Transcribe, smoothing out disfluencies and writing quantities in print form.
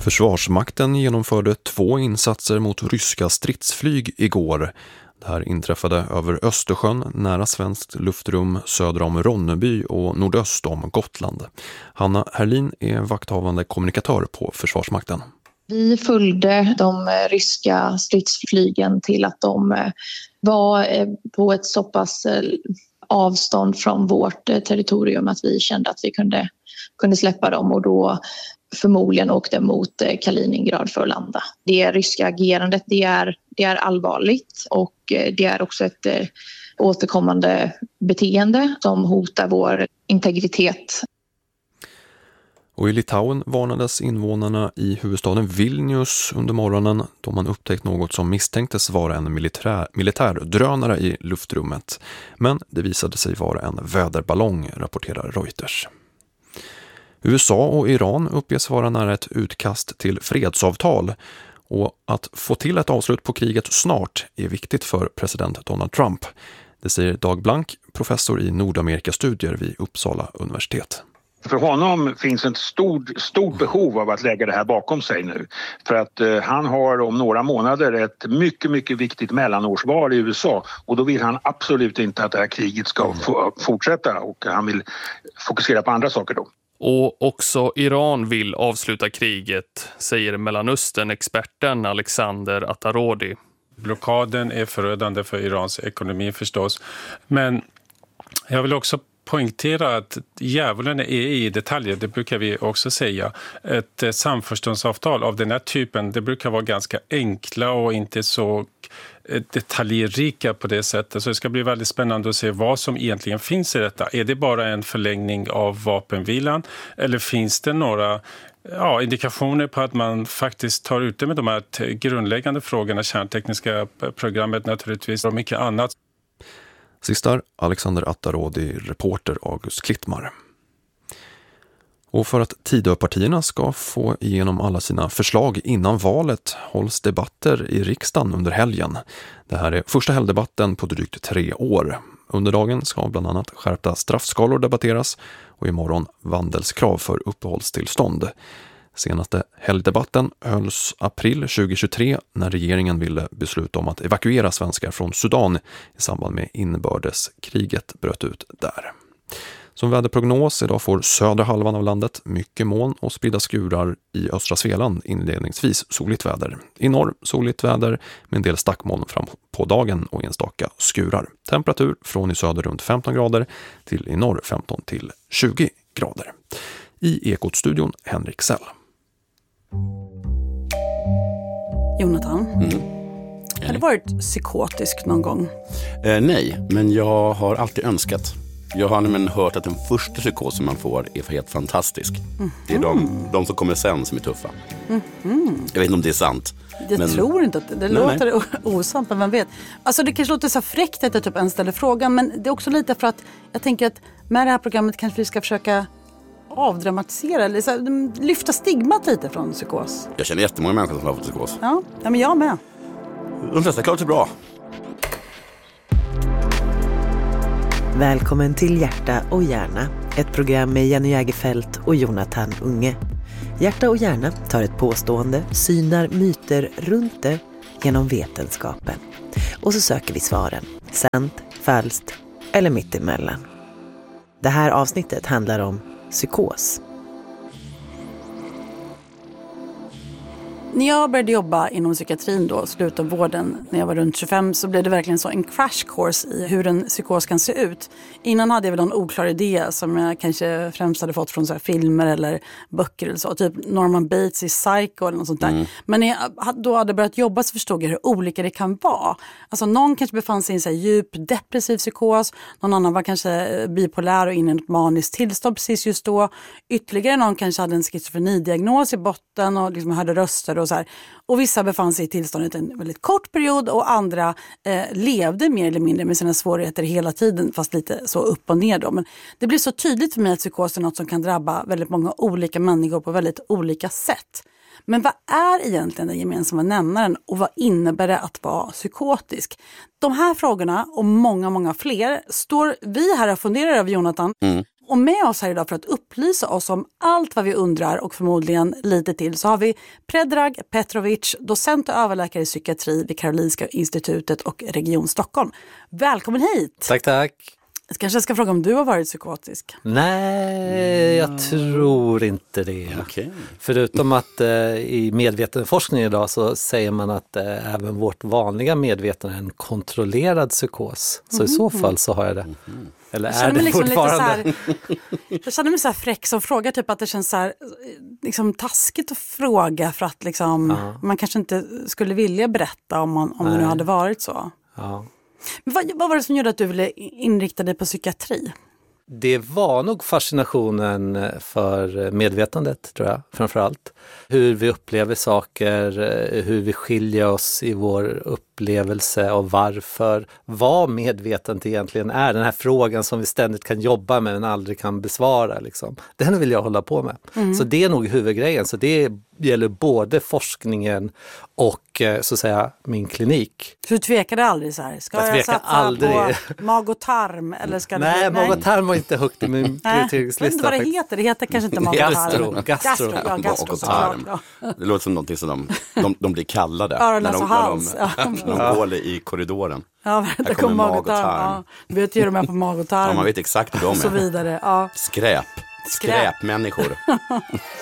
Försvarsmakten genomförde 2 insatser mot ryska stridsflyg igår. Det här inträffade över Östersjön, nära svenskt luftrum söder om Ronneby och nordöst om Gotland. Hanna Herlin är vakthavande kommunikatör på Försvarsmakten. Vi följde de ryska stridsflygen till att de var på ett så pass avstånd från vårt territorium att vi kände att vi kunde släppa dem och då förmodligen åkte mot Kaliningrad för att landa. Det ryska agerandet det är allvarligt och det är också ett återkommande beteende som hotar vår integritet. Och i Litauen varnades invånarna i huvudstaden Vilnius under morgonen då man upptäckt något som misstänktes vara en militärdrönare i luftrummet. Men det visade sig vara en väderballong, rapporterar Reuters. USA och Iran uppges vara nära ett utkast till fredsavtal och att få till ett avslut på kriget snart är viktigt för president Donald Trump. Det säger Dag Blank, professor i Nordamerikastudier vid Uppsala universitet. För honom finns ett stort behov av att lägga det här bakom sig nu. För att han har om några månader ett mycket, mycket viktigt mellanårsval i USA. Och då vill han absolut inte att det här kriget ska fortsätta och han vill fokusera på andra saker då. Och också Iran vill avsluta kriget, säger Mellanöstern-experten Alexander Attarodi. Blockaden är förödande för Irans ekonomi förstås. Men jag vill också poängtera att djävulen är i detaljer, det brukar vi också säga. Ett samförståndsavtal av den här typen, det brukar vara ganska enkla och inte så detaljrika på det sättet. Så det ska bli väldigt spännande att se vad som egentligen finns i detta. Är det bara en förlängning av vapenvilan eller finns det några indikationer på att man faktiskt tar ut det med de här grundläggande frågorna, kärntekniska programmet naturligtvis och mycket annat. Sistar Alexander Attarodi, reporter August Klittmar. Och för att Tidöpartierna ska få igenom alla sina förslag innan valet hålls debatter i riksdagen under helgen. Det här är första helgdebatten på drygt 3 år. Under dagen ska bland annat skärpta straffskalor debatteras och imorgon vandelskrav för uppehållstillstånd. Senaste helgdebatten hölls april 2023 när regeringen ville besluta om att evakuera svenskar från Sudan i samband med inbördeskriget bröt ut där. Som väderprognos idag får södra halvan av landet mycket moln och spridda skurar, i östra Svealand inledningsvis soligt väder. I norr soligt väder med en del stackmoln fram på dagen och enstaka skurar. Temperatur från i söder runt 15 grader till i norr 15 till 20 grader. I Ekot-studion Henrik Sell. Jonathan, har du varit psykotisk någon gång? Nej, men jag har alltid önskat. Jag har nämligen hört att den första psykosen man får är helt fantastisk. Det är de som kommer sen som är tuffa. Jag vet inte om det är sant. Jag tror inte att det låter osant, men vem vet. Alltså det kanske låter så fräckt att jag typ ens ställer frågan, men det är också lite för att jag tänker att med det här programmet kanske vi ska försöka avdramatisera eller så här, lyfta stigmat lite från psykos. Jag känner jättemånga människor som har fått psykos. Ja, men jag med. De flesta klarar sig bra. Välkommen till Hjärta och hjärna, ett program med Jenny Jägerfeldt och Jonathan Unge. Hjärta och hjärna tar ett påstående, synar myter runt det genom vetenskapen. Och så söker vi svaren, sant, falskt eller mittemellan. Det här avsnittet handlar om psykos. När jag började jobba inom psykiatrin då, slutet av vården, när jag var runt 25, så blev det verkligen så en crash course i hur en psykos kan se ut. Innan hade jag väl en oklar idé som jag kanske främst hade fått från så här filmer eller böcker eller så. Typ Norman Bates i Psycho eller något sånt där. Men när jag då hade börjat jobba så förstod jag hur olika det kan vara. Alltså någon kanske befann sig i en så här djup depressiv psykos. Någon annan var kanske bipolär och inne i ett maniskt tillstånd precis just då. Ytterligare någon kanske hade en schizofrenidiagnos i botten och liksom hörde röster och så här. Och vissa befann sig i tillståndet en väldigt kort period och andra levde mer eller mindre med sina svårigheter hela tiden, fast lite så upp och ner då. Men det blir så tydligt för mig att psykos är något som kan drabba väldigt många olika människor på väldigt olika sätt. Men vad är egentligen den gemensamma nämnaren och vad innebär det att vara psykotisk? De här frågorna och många, många fler står vi här och funderar över, Jonathan. Och med oss här idag för att upplysa oss om allt vad vi undrar och förmodligen lite till så har vi Predrag Petrovic, docent och överläkare i psykiatri vid Karolinska institutet och Region Stockholm. Välkommen hit! Tack, tack. Jag ska fråga om du har varit psykotisk. Nej, jag tror inte det. Okay. Förutom att i medvetenforskning idag så säger man att även vårt vanliga medvetande är en kontrollerad psykos. Så i så fall så har jag det. Eller är det liksom fortfarande? Jag känner mig så här fräck som frågar typ att det känns så här, liksom taskigt att fråga för att liksom, man kanske inte skulle vilja berätta om det nu hade varit så. Ja. Men vad var det som gjorde att du ville inrikta dig på psykiatri? Det var nog fascinationen för medvetandet, tror jag, framförallt. Hur vi upplever saker, hur vi skiljer oss i vår upplevelse och varför. Vad medvetandet egentligen är, den här frågan som vi ständigt kan jobba med men aldrig kan besvara. Liksom. Den vill jag hålla på med. Så det är nog huvudgrejen. Så det gäller både forskningen och så att säga min klinik. Så du tvekade aldrig så här? Ska jag satsa aldrig på mag och tarm? Eller ska nej, mag och tarm var inte högt i min prioriteringslista. Jag vet inte vad det heter. Det heter kanske inte mag och tarm. Gastro. Mag och tarm. Det låter som någonting som de blir kallade. Öron och hals. När de går i korridoren. Ja, det kommer mag och tarm. Ja. Du vet ju hur de är på mag och tarm. Ja, man vet exakt hur de är. Och så vidare. Ja. Skräpmänniskor.